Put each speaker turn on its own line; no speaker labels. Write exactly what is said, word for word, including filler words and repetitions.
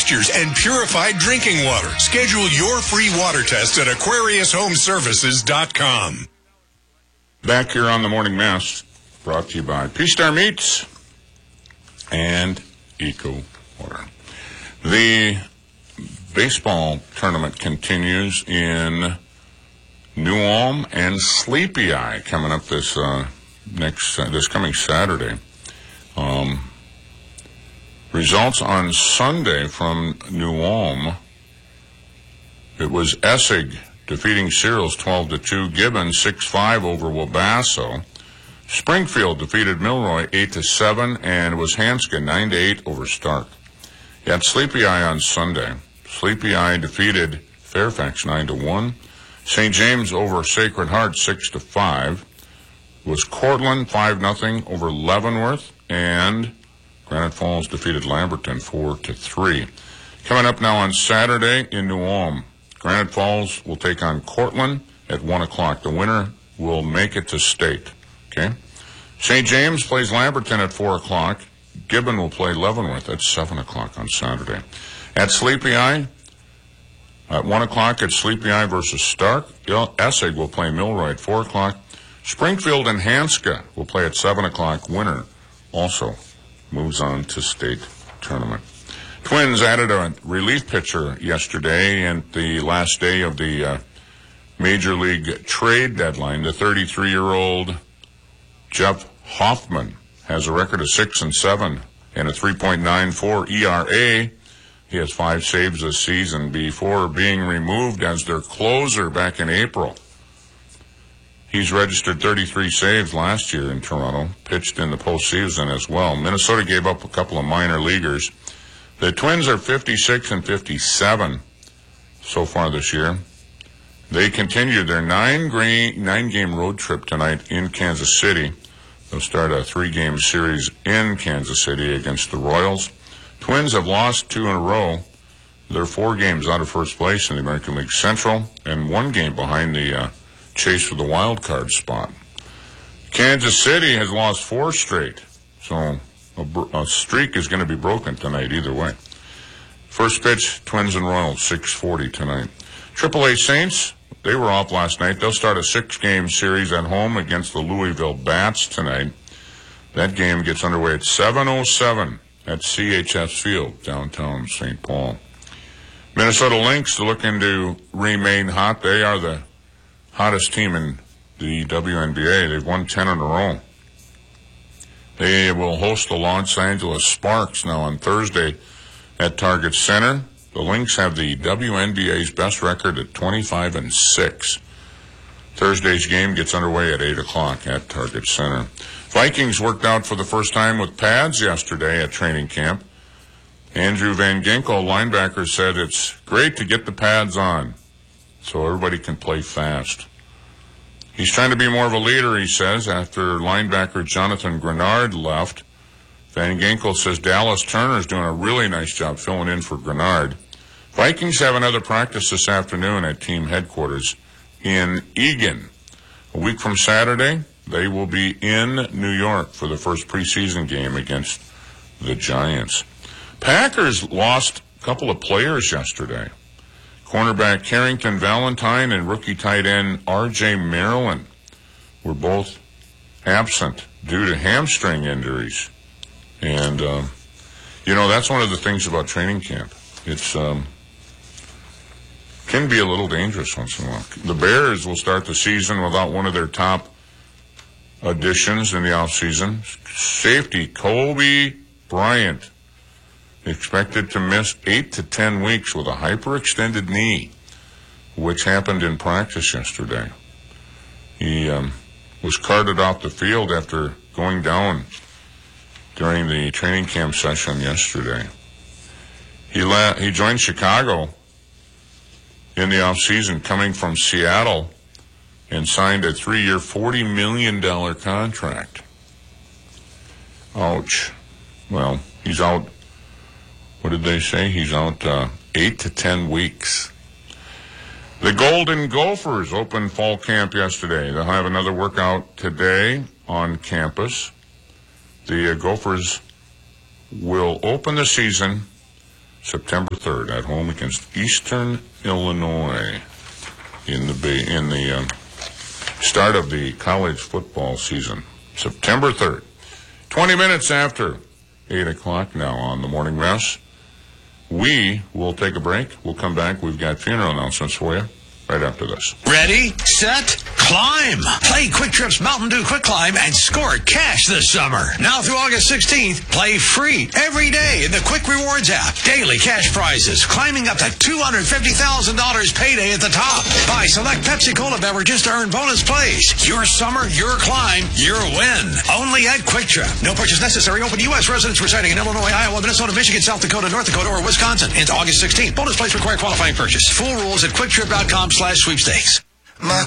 fixtures, and purified drinking water. Schedule your free water test at Aquarius Home Services dot com.
Back here on the Morning Mess, brought to you by P-Star Meats and Eco Water. The baseball tournament continues in New Ulm and Sleepy Eye coming up this uh, next uh, this coming Saturday. Um, results on Sunday from New Ulm. It was Essig defeating Searles twelve to two. Gibbon six five over Wabasso. Springfield defeated Milroy eight to seven, and it was Hanska nine to eight over Stark. At Sleepy Eye on Sunday, Sleepy Eye defeated Fairfax nine to one. Saint James over Sacred Heart six to five. It was Cortland five nothing over Leavenworth, and Granite Falls defeated Lamberton four to three. Coming up now on Saturday in New Ulm, Granite Falls will take on Cortland at one o'clock. The winner will make it to state. Okay? Saint James plays Lamberton at four o'clock. Gibbon will play Leavenworth at seven o'clock on Saturday. At Sleepy Eye, at one o'clock, it's Sleepy Eye versus Stark. Essig will play Milroy at four o'clock. Springfield and Hanska will play at seven o'clock. Winner also moves on to state tournament. Twins added a relief pitcher yesterday and the last day of the uh, Major League trade deadline. The thirty-three-year-old Jeff Hoffman has a record of six and seven and a three point nine four E R A. He has five saves this season before being removed as their closer back in April. He's registered thirty-three saves last year in Toronto, pitched in the postseason as well. Minnesota gave up a couple of minor leaguers. The Twins are fifty-six and fifty-seven so far this year. They continue their nine gra- nine-game road trip tonight in Kansas City. They'll start a three-game series in Kansas City against the Royals. Twins have lost two in a row. They're four games out of first place in the American League Central and one game behind the uh, chase for the wild card spot. Kansas City has lost four straight, so a, br- a streak is going to be broken tonight either way. First pitch, Twins and Royals, six forty tonight. Triple A Saints, they were off last night. They'll start a six-game series at home against the Louisville Bats tonight. That game gets underway at seven oh seven at C H S Field, downtown Saint Paul. Minnesota Lynx are looking to remain hot. They are the hottest team in the W N B A. They've won ten in a row. They will host the Los Angeles Sparks now on Thursday at Target Center. The Lynx have the W N B A's best record at twenty-five and six. Thursday's game gets underway at eight o'clock at Target Center. Vikings worked out for the first time with pads yesterday at training camp. Andrew Van Ginkel, linebacker, said it's great to get the pads on so everybody can play fast. He's trying to be more of a leader, he says, after linebacker Jonathan Grenard left. Van Ginkel says Dallas Turner's doing a really nice job filling in for Grenard. Vikings have another practice this afternoon at team headquarters in Eagan. A week from Saturday, they will be in New York for the first preseason game against the Giants. Packers lost a couple of players yesterday. Cornerback Carrington Valentine and rookie tight end R J Maryland were both absent due to hamstring injuries. And, um, you know, that's one of the things about training camp. It's um, can be a little dangerous once in a while. The Bears will start the season without one of their top additions in the offseason. Safety Kobe Bryant expected to miss eight to ten weeks with a hyperextended knee, which happened in practice yesterday. He um, was carted off the field after going down during the training camp session yesterday. He la- he joined Chicago in the offseason, coming from Seattle, and signed a three-year, forty million dollars contract. Ouch. Well, he's out, what did they say? He's out uh, eight to ten weeks. The Golden Gophers opened fall camp yesterday. They'll have another workout today on campus. The uh, Gophers will open the season September third, at home against Eastern Illinois in the Bay, in the um, start of the college football season. September third. twenty minutes after eight o'clock now on the Morning Mess. We will take a break. We'll come back. We've got funeral announcements for you right after this.
Ready, set, climb. Play Quick Trip's Mountain Dew Quick Climb and score cash this summer. Now through August sixteenth, play free every day in the Quick Rewards app. Daily cash prizes climbing up to two hundred fifty thousand dollars payday at the top. Buy select Pepsi Cola beverages to earn bonus plays. Your summer, your climb, your win. Only at Quick Trip. No purchase necessary. Open to U S residents residing in Illinois, Iowa, Minnesota, Michigan, South Dakota, North Dakota, or Wisconsin. Into August sixteenth. Bonus plays require qualifying purchase. Full rules at quick trip dot com slash sweepstakes.
My